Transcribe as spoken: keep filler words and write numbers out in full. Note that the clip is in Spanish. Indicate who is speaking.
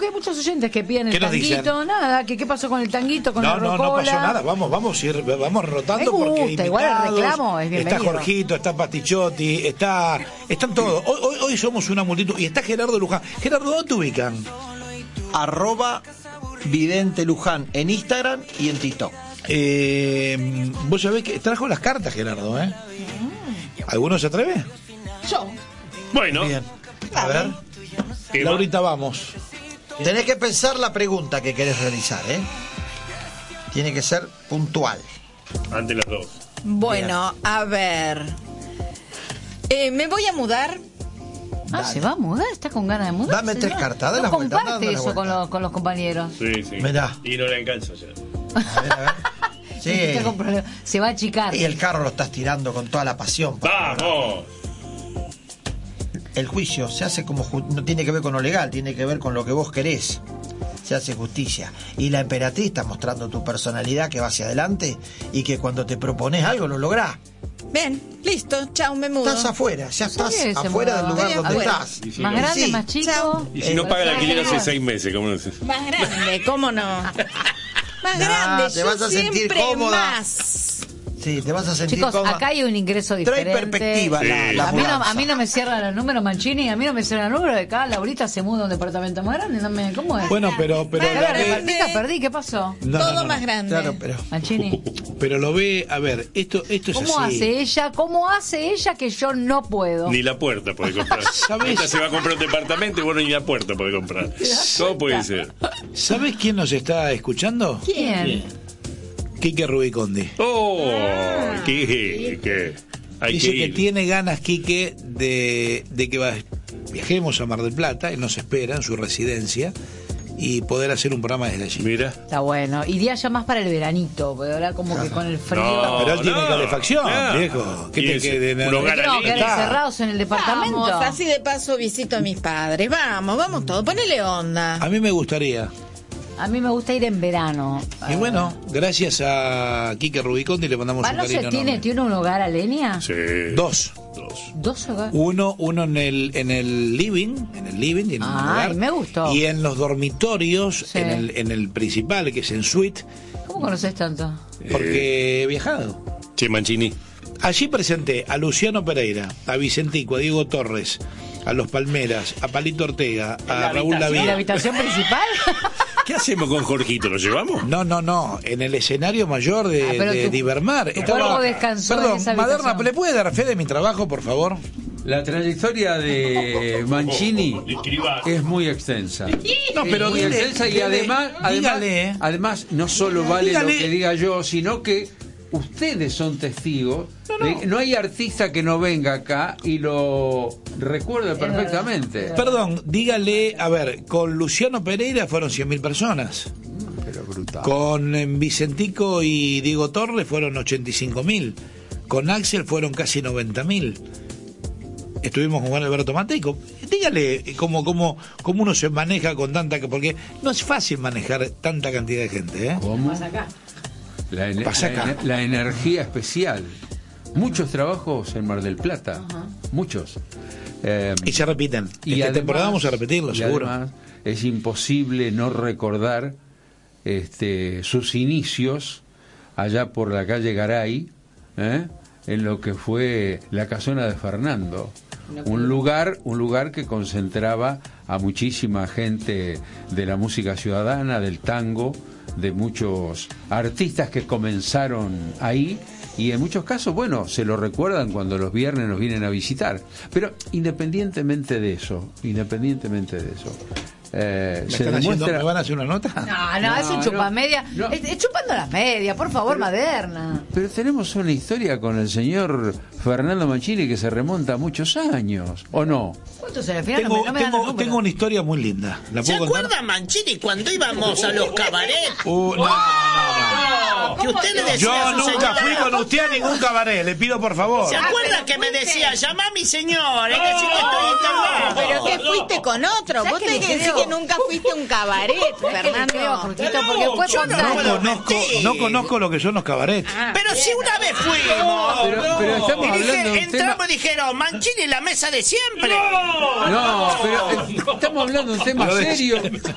Speaker 1: hay muchos oyentes que piden el
Speaker 2: ¿Qué nos
Speaker 1: tanguito,
Speaker 2: dicen?
Speaker 1: nada, que qué pasó con el tanguito, con
Speaker 2: No,
Speaker 1: la
Speaker 2: no,
Speaker 1: rocola.
Speaker 2: no pasó nada, vamos, vamos a ir, vamos rotando.
Speaker 1: Me gusta,
Speaker 2: porque
Speaker 1: igual el
Speaker 2: invitados,
Speaker 1: reclamo es bienvenido.
Speaker 2: está Jorgito, está Pastichotti, está, están todos. Hoy, hoy, hoy somos una multitud y está Gerardo Luján. Gerardo, ¿dónde te ubican?
Speaker 3: Arroba Vidente Luján en Instagram y en TikTok.
Speaker 2: Eh, vos sabés que trajo las cartas, Gerardo, ¿eh? ¿Alguno se atreve?
Speaker 1: Yo.
Speaker 4: Bueno.
Speaker 2: Bien. A ver.
Speaker 4: Tema.
Speaker 2: Ahorita vamos.
Speaker 3: Tenés que pensar la pregunta que querés realizar, ¿eh? Tiene que ser puntual.
Speaker 4: Ante las dos.
Speaker 5: Bueno, a ver. Eh, me voy a mudar.
Speaker 1: Ah,
Speaker 3: Dale.
Speaker 1: ¿se va a mudar? ¿Está con ganas de mudar?
Speaker 3: Dame tres cartas, dale
Speaker 1: no
Speaker 3: la vuelta,
Speaker 1: comparte
Speaker 3: dale la
Speaker 1: eso
Speaker 3: vuelta.
Speaker 1: con los, con los compañeros.
Speaker 4: Sí, sí.
Speaker 3: Mirá.
Speaker 4: Y no le alcanza ya.
Speaker 3: A ver, a ver. Sí.
Speaker 1: Está con problemas. Se va a achicar.
Speaker 3: Y el carro lo estás tirando con toda la pasión.
Speaker 4: ¡Vamos!
Speaker 3: El juicio se hace como ju- no tiene que ver con lo legal, tiene que ver con lo que vos querés. Se hace justicia. Y la emperatriz está mostrando tu personalidad que va hacia adelante y que cuando te propones algo lo lográs.
Speaker 5: Bien, listo, chao, me mudo.
Speaker 3: Estás afuera, ya estás
Speaker 1: Sí, se
Speaker 3: afuera del
Speaker 1: mudó.
Speaker 3: lugar
Speaker 5: Estoy
Speaker 3: donde
Speaker 5: afuera.
Speaker 3: estás.
Speaker 4: Y si
Speaker 1: Más
Speaker 4: no-
Speaker 1: grande,
Speaker 5: Sí,
Speaker 1: más chico.
Speaker 5: chao.
Speaker 4: Y si no paga el alquiler hace
Speaker 1: Bueno.
Speaker 4: seis meses, ¿cómo no sé?
Speaker 5: Más grande, ¿cómo no? Más
Speaker 3: No,
Speaker 5: grande,
Speaker 3: te
Speaker 5: yo
Speaker 3: vas a sentir
Speaker 5: siempre
Speaker 3: cómoda.
Speaker 5: más.
Speaker 3: Sí, te vas a sentir
Speaker 1: Chicos,
Speaker 3: cómoda.
Speaker 1: acá hay un ingreso
Speaker 3: Trae
Speaker 1: diferente.
Speaker 3: perspectiva la,
Speaker 4: Sí.
Speaker 3: la
Speaker 1: A mí, no,
Speaker 3: mudanza.
Speaker 1: a mí no me cierran los números, Mancini, a mí no me cierran los números de acá. Laurita se muda a un departamento más grande. No me, ¿cómo es?
Speaker 2: Bueno, pero, pero
Speaker 5: Más
Speaker 2: lo
Speaker 1: Ahora,
Speaker 2: ve,
Speaker 1: repartista, perdí, ¿qué pasó?
Speaker 2: no, no,
Speaker 5: Todo
Speaker 2: no, no.
Speaker 5: más grande.
Speaker 3: Claro, pero
Speaker 1: Mancini,
Speaker 2: Pero lo ve, a ver, esto, esto es
Speaker 1: ¿cómo
Speaker 2: así.
Speaker 1: hace ella? ¿Cómo hace ella que yo no puedo?
Speaker 4: Ni la puerta puede comprar.
Speaker 2: ¿Sabés?
Speaker 4: Esta se va a comprar un departamento y bueno, ni la puerta puede comprar. ¿Cómo puede ser?
Speaker 2: ¿Sabés quién nos está escuchando?
Speaker 1: ¿Quién?
Speaker 2: Quique Rubicondi.
Speaker 4: ¡Oh! ¿Qué? ¿Qué? Hay
Speaker 2: Dice
Speaker 4: que
Speaker 2: que
Speaker 4: ir.
Speaker 2: tiene ganas, Quique, de, de que va- viajemos a Mar del Plata. Él nos espera en su residencia y poder hacer un programa desde allí.
Speaker 4: Mira.
Speaker 1: Está bueno. Iría ya más para el veranito, porque ahora como que con el frío.
Speaker 4: No.
Speaker 2: Pero él tiene
Speaker 4: no,
Speaker 2: calefacción,
Speaker 4: no.
Speaker 2: viejo. ¿Qué
Speaker 4: Y
Speaker 2: te
Speaker 4: ese,
Speaker 2: quede?
Speaker 4: un hogar
Speaker 1: No,
Speaker 4: al
Speaker 1: quedar
Speaker 4: límite.
Speaker 1: encerrados en el departamento.
Speaker 5: Vamos, así de paso visito a mis padres. Vamos, vamos todo, ponele onda.
Speaker 2: A mí me gustaría.
Speaker 1: A mí me gusta ir en verano.
Speaker 2: Y bueno, gracias a Quique Rubicondi le mandamos
Speaker 1: Ah,
Speaker 2: un
Speaker 1: ¿no
Speaker 2: cariño
Speaker 1: se tiene,
Speaker 2: enorme.
Speaker 1: tiene un hogar a Lenia?
Speaker 4: Sí.
Speaker 2: Dos.
Speaker 4: Dos.
Speaker 1: ¿Dos hogares?
Speaker 2: Uno, uno en el en el living, en el living, tiene un
Speaker 1: Ay,
Speaker 2: lugar.
Speaker 1: me gustó.
Speaker 2: Y en los dormitorios,
Speaker 1: Sí.
Speaker 2: en el en el principal, que es en suite,
Speaker 1: ¿Cómo conoces tanto?
Speaker 2: porque he viajado.
Speaker 4: Che, Mancini.
Speaker 2: Allí presenté a Luciano Pereira, a Vicentico, a Diego Torres, a Los Palmeras, a Palito Ortega, a Raúl
Speaker 1: ¿En la
Speaker 2: Lavía.
Speaker 1: habitación principal?
Speaker 4: ¿Qué hacemos con Jorgito? ¿Lo llevamos?
Speaker 2: No, no, no, en el escenario mayor de,
Speaker 1: Ah, pero
Speaker 2: de,
Speaker 1: tu-
Speaker 2: de Ibermar.
Speaker 1: tu cuerpo descansó en
Speaker 2: Perdón,
Speaker 1: esa
Speaker 2: Maderna,
Speaker 1: habitación.
Speaker 2: ¿le puede dar fe de mi trabajo, por favor?
Speaker 6: La trayectoria de Mancini es muy extensa.
Speaker 2: No, pero
Speaker 6: Muy
Speaker 2: dile-
Speaker 6: extensa y
Speaker 2: dile-
Speaker 6: además, además,
Speaker 2: dígale.
Speaker 6: además no solo vale
Speaker 2: Dígale.
Speaker 6: lo que diga yo, sino que ustedes son testigos. de- no hay artista que no venga acá y lo recuerde perfectamente.
Speaker 2: Perdón, dígale, a ver, con Luciano Pereira fueron cien mil personas.
Speaker 6: Pero brutal.
Speaker 2: Con eh, Vicentico y Diego Torres fueron ochenta y cinco mil. Con Axel fueron casi noventa mil. Estuvimos con Juan Alberto Mateico. Dígale cómo, cómo, cómo uno se maneja con tanta... Porque no es fácil manejar tanta cantidad de gente, ¿eh?
Speaker 6: ¿Cómo? La, ener-
Speaker 2: Pasa acá.
Speaker 6: la ener- la energía especial. Muchos trabajos en Mar del Plata. Muchos. Eh,
Speaker 2: Y se repiten.
Speaker 6: Y
Speaker 2: Esta
Speaker 6: además-
Speaker 2: temporada vamos a repetirlo,
Speaker 6: y
Speaker 2: seguro.
Speaker 6: además es imposible no recordar este, sus inicios allá por la calle Garay, ¿eh? en lo que fue la casona de Fernando, un lugar, un lugar que concentraba a muchísima gente de la música ciudadana, del tango, de muchos artistas que comenzaron ahí. Y en muchos casos, bueno, se lo recuerdan cuando los viernes nos vienen a visitar. Pero independientemente de eso, independientemente de eso, eh,
Speaker 2: ¿Me,
Speaker 6: se
Speaker 2: están haciendo-
Speaker 6: demuestra...
Speaker 2: ¿Me van a hacer una nota?
Speaker 1: No, no,
Speaker 6: No,
Speaker 1: es un
Speaker 6: no,
Speaker 1: chupamedia.
Speaker 6: no.
Speaker 1: Es, es chupando las medias, por favor, Maderna.
Speaker 6: Pero tenemos una historia con el señor Fernando Mancini que se remonta a muchos años, ¿o no?
Speaker 1: ¿Cuánto se le final?
Speaker 2: Tengo,
Speaker 1: no me, no me dan los
Speaker 2: tengo,
Speaker 1: números.
Speaker 2: tengo una historia muy linda. ¿La
Speaker 3: ¿Se
Speaker 2: puedo contar?
Speaker 3: acuerda, Mancini, cuando íbamos a los cabarets?
Speaker 2: Uh, no, no, no,
Speaker 3: Que usted le
Speaker 2: no.
Speaker 3: decía
Speaker 2: Yo
Speaker 3: a su
Speaker 2: nunca
Speaker 3: señora,
Speaker 2: fui con usted a ningún cabaret, le pido por favor.
Speaker 3: ¿se acuerda que me decía, llama a mi señor? Es decir, que estoy internado.
Speaker 5: Pero que fuiste con otro.
Speaker 1: ¿Sabes
Speaker 5: Vos
Speaker 1: qué
Speaker 5: tenés
Speaker 1: le
Speaker 5: que decir
Speaker 1: creo?
Speaker 5: que nunca fuiste a un cabaret,
Speaker 1: Fernando,
Speaker 5: Fernando.
Speaker 1: Jorgito, porque fue
Speaker 3: yo no
Speaker 1: espontáneo.
Speaker 3: puedo
Speaker 2: Conozco,
Speaker 3: mentir.
Speaker 2: no conozco lo que son los cabarets.
Speaker 3: Pero si una vez fuimos.
Speaker 6: Pero, pero estamos
Speaker 3: Y dije,
Speaker 6: hablando de un tema...
Speaker 3: entramos y dijeron, Mancini, la mesa de siempre.
Speaker 6: No, pero eh, estamos hablando de un tema
Speaker 2: Lo de-
Speaker 6: serio.